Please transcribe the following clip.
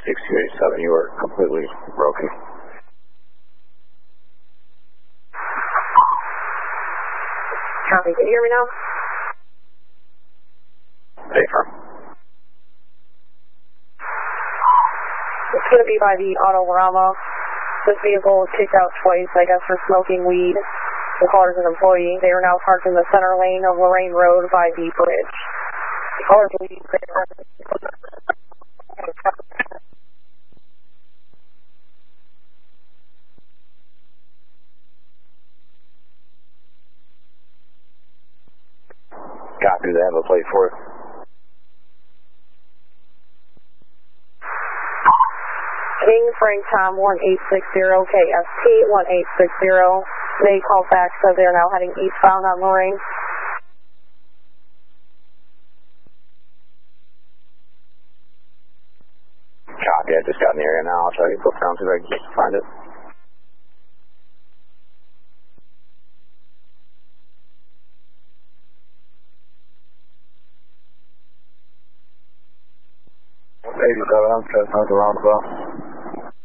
6287, you are completely broken. Copy, can you hear me now? Stay firm. It's going to be by the Autorama. This vehicle was kicked out twice, I guess, for smoking weed. The car is an employee. They are now parked in the center lane of Lorraine Road by the bridge. The car is leaving. Copy, they have a plate for it. King Frank Tom 1860, KST 1860. They called back, so they're now heading eastbound on Lorraine. Copy, I just got in the area now. I'll try to get down so I can find it. I'm trying to find the roundabout.